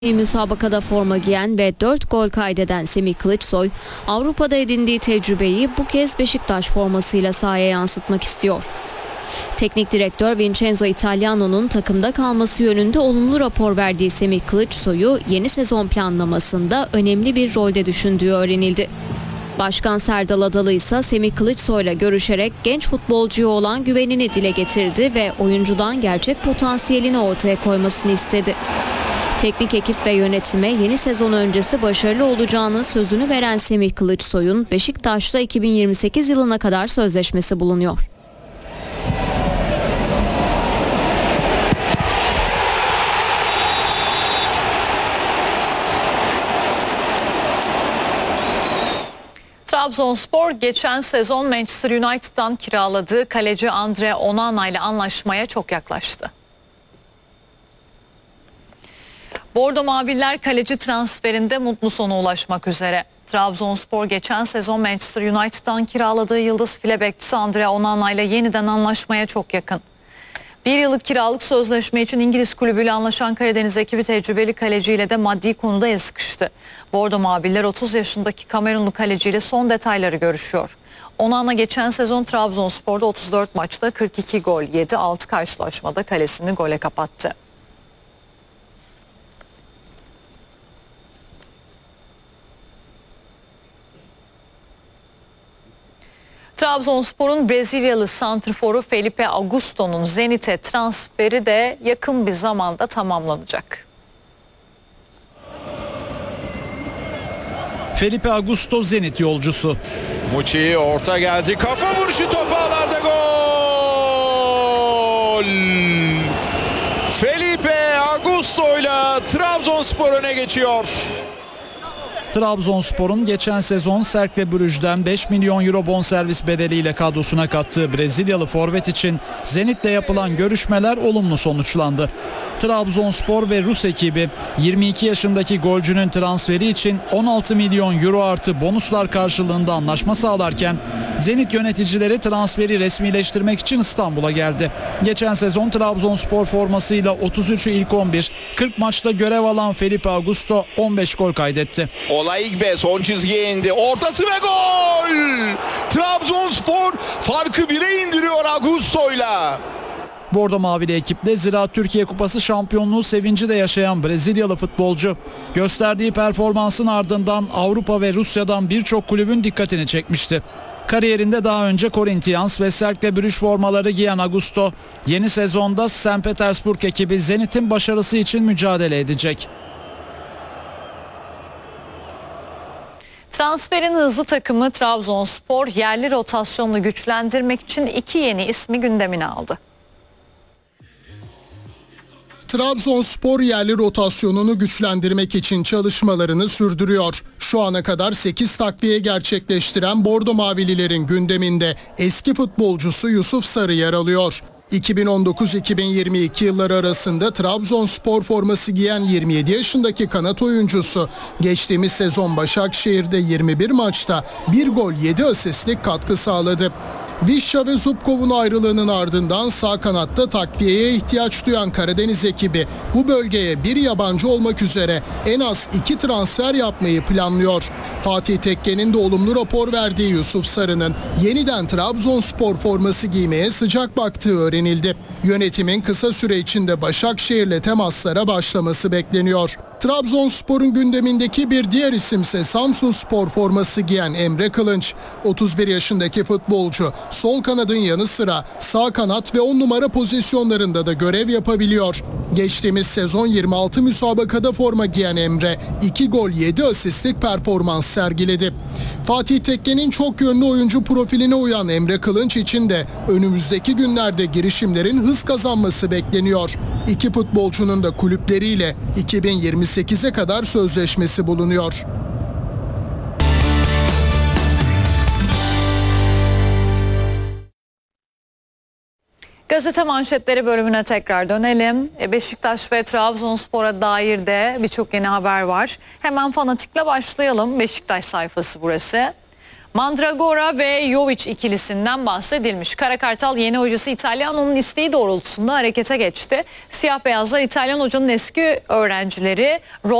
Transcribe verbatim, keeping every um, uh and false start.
Müsabakada forma giyen ve dört gol kaydeden Semih Kılıçsoy, Avrupa'da edindiği tecrübeyi bu kez Beşiktaş formasıyla sahaya yansıtmak istiyor. Teknik direktör Vincenzo Italiano'nun takımda kalması yönünde olumlu rapor verdiği Semih Kılıçsoy'u yeni sezon planlamasında önemli bir rolde düşündüğü öğrenildi. Başkan Serdal Adalı ise Semih Kılıçsoy'la görüşerek genç futbolcuya olan güvenini dile getirdi ve oyuncudan gerçek potansiyelini ortaya koymasını istedi. Teknik ekip ve yönetime yeni sezon öncesi başarılı olacağının sözünü veren Semih Kılıçsoy'un Beşiktaş'ta iki bin yirmi sekiz yılına kadar sözleşmesi bulunuyor. Trabzonspor geçen sezon Manchester United'dan kiraladığı kaleci Andre Onana ile anlaşmaya çok yaklaştı. Bordo Maviller kaleci transferinde mutlu sona ulaşmak üzere. Trabzonspor geçen sezon Manchester United'dan kiraladığı yıldız file bekçisi Andre Onana ile yeniden anlaşmaya çok yakın. Bir yıllık kiralık sözleşme için İngiliz kulübüyle anlaşan Karadeniz ekibi tecrübeli kaleciyle de maddi konuda el sıkıştı. Bordo Maviller otuz yaşındaki Kamerunlu kaleciyle son detayları görüşüyor. Onana geçen sezon Trabzonspor'da otuz dört maçta kırk iki gol yedi, altı karşılaşmada kalesini gole kapattı. Trabzonspor'un Brezilyalı santrforu Felipe Augusto'nun Zenit'e transferi de yakın bir zamanda tamamlanacak. Felipe Augusto Zenit yolcusu. Muçi orta geldi, kafa vuruşu, top ağlarda, gol! Felipe Augusto ile Trabzonspor öne geçiyor. Trabzonspor'un geçen sezon Cercle Brugge'den beş milyon euro bonservis bedeliyle kadrosuna kattığı Brezilyalı forvet için Zenit'le yapılan görüşmeler olumlu sonuçlandı. Trabzonspor ve Rus ekibi yirmi iki yaşındaki golcünün transferi için on altı milyon euro artı bonuslar karşılığında anlaşma sağlarken Zenit yöneticileri transferi resmileştirmek için İstanbul'a geldi. Geçen sezon Trabzonspor formasıyla otuz üçü ilk on bir, kırk maçta görev alan Felipe Augusto on beş gol kaydetti. Olaigbe son çizgiye indi, ortası ve gol! Trabzonspor farkı bire indiriyor Augusto'yla. Bordo Mavili ekiple Ziraat Türkiye Kupası şampiyonluğu sevinci de yaşayan Brezilyalı futbolcu gösterdiği performansın ardından Avrupa ve Rusya'dan birçok kulübün dikkatini çekmişti. Kariyerinde daha önce Corinthians ve Cercle Brugge formaları giyen Augusto yeni sezonda Sankt Petersburg ekibi Zenit'in başarısı için mücadele edecek. Transferin hızlı takımı Trabzonspor yerli rotasyonunu güçlendirmek için iki yeni ismi gündemine aldı. Trabzonspor yerli rotasyonunu güçlendirmek için çalışmalarını sürdürüyor. Şu ana kadar sekiz takviye gerçekleştiren Bordo Mavililerin gündeminde eski futbolcusu Yusuf Sarı yer alıyor. iki bin on dokuz iki bin yirmi iki yılları arasında Trabzonspor forması giyen yirmi yedi yaşındaki kanat oyuncusu geçtiğimiz sezon Başakşehir'de yirmi bir maçta bir gol yedi asistlik katkı sağladı. Vişça ve Zubkov'un ayrılığının ardından sağ kanatta takviyeye ihtiyaç duyan Karadeniz ekibi bu bölgeye bir yabancı olmak üzere en az iki transfer yapmayı planlıyor. Fatih Tekke'nin de olumlu rapor verdiği Yusuf Sarı'nın yeniden Trabzonspor forması giymeye sıcak baktığı öğrenildi. Yönetimin kısa süre içinde Başakşehir'le temaslara başlaması bekleniyor. Trabzonspor'un gündemindeki bir diğer isimse Samsunspor forması giyen Emre Kılınç. otuz bir yaşındaki futbolcu sol kanadın yanı sıra sağ kanat ve on numara pozisyonlarında da görev yapabiliyor. Geçtiğimiz sezon yirmi altı müsabakada forma giyen Emre iki gol yedi asistlik performans sergiledi. Fatih Tekke'nin çok yönlü oyuncu profiline uyan Emre Kılınç için de önümüzdeki günlerde girişimlerin hız kazanması bekleniyor. İki futbolcunun da kulüpleriyle iki bin yirmi sekize kadar sözleşmesi bulunuyor. Gazete manşetleri bölümüne tekrar dönelim. Beşiktaş ve Trabzonspor'a dair de birçok yeni haber var. Hemen Fanatik'le başlayalım. Beşiktaş sayfası burası. Mandragora ve Jovic ikilisinden bahsedilmiş. Karakartal yeni hocası İtalyano'nun isteği doğrultusunda harekete geçti. Siyah beyazlar İtalyan hocanın eski öğrencileri